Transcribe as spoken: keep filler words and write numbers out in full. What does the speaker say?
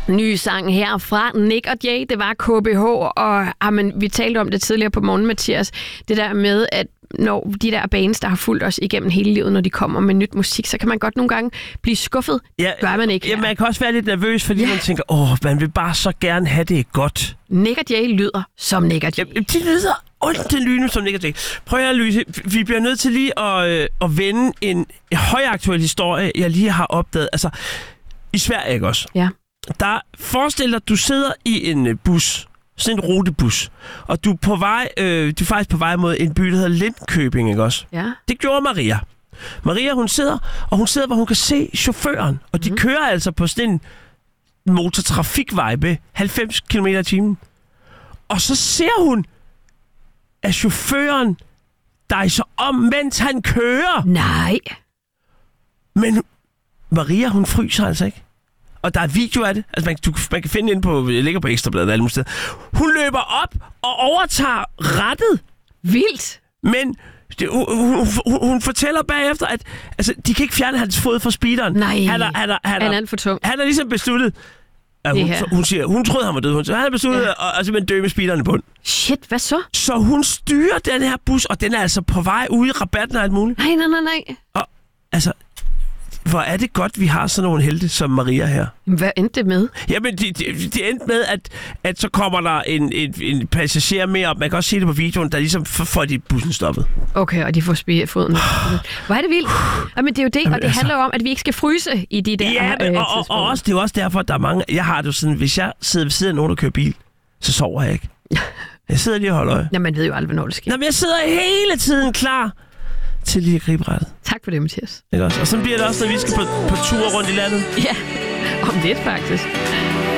Ny sang her fra Nick og Jay, det var K B H, og amen, vi talte om det tidligere på morgen, Mathias. Det der med, at når de der bands, der har fulgt os igennem hele livet, når de kommer med nyt musik, så kan man godt nogle gange blive skuffet. Ja, gør man ikke. Ja, man kan også være lidt nervøs, fordi ja. man tænker, åh, man vil bare så gerne have det godt. Nick og Jay lyder som Nick og Jay. Ja, de lyder ondt til lyne som Nick og Jay. Prøv at Louise, vi bliver nødt til lige at, øh, at vende en højaktuel historie, jeg lige har opdaget. Altså, i Sverige, ikke også? Ja. Der forestiller du sidder i en bus, sådan en rutebus, og du er på vej, øh, du er faktisk på vej mod en by, der hedder Lindköping, ikke også? Ja. Det gjorde Maria. Maria, hun sidder, og hun sidder, hvor hun kan se chaufføren, og de mm. kører altså på sådan en motortrafikvej med halvfems kilometer i timen. Og så ser hun, at chaufføren dejser om, mens han kører. Nej. Men Maria, hun fryser altså ikke. Og der er video af det. Altså, man, du, man kan finde ind på, jeg ligger på Ekstrabladet alle mulige steder. Hun løber op og overtager rattet. Vildt. Men det, hun, hun, hun, hun fortæller bagefter, at altså, de kan ikke fjerne hans fod fra speederen. Nej, han er, han er, han er, han er alt for tung. Han er ligesom besluttet, at hun, hun siger, hun troede, han var død. Hun, så han er besluttet ja. at, at simpelthen dø med speederen i bund. Shit, hvad så? Så hun styrer den her bus, og den er altså på vej ude i rabatten og alt muligt. Nej, nej, nej, nej. Og altså... Hvor er det godt, vi har sådan nogle helte som Maria her. Hvad endte det med? Jamen, det de, de endte med, at, at så kommer der en, en, en passager med op. Man kan også se det på videoen, der ligesom får de bussen stoppet. Okay, og de får spie foden. Hvor er det vildt? Jamen, det er jo det, Jamen, og det altså... handler jo om, at vi ikke skal fryse i de der... Ja, men, og, og, og også, det er jo også derfor, at der er mange... Jeg har det jo sådan, hvis jeg sidder ved siden af nogen, der kører bil, så sover jeg ikke. Jeg sidder lige og holder øje. Jamen, man ved jo aldrig, hvornår det sker. Nå, men jeg sidder hele tiden klar til lige at gribe rettet. Tak for det, Mathias. Ikke også? Og så bliver det også, når vi skal på, på tur rundt i landet. Ja, om lidt faktisk.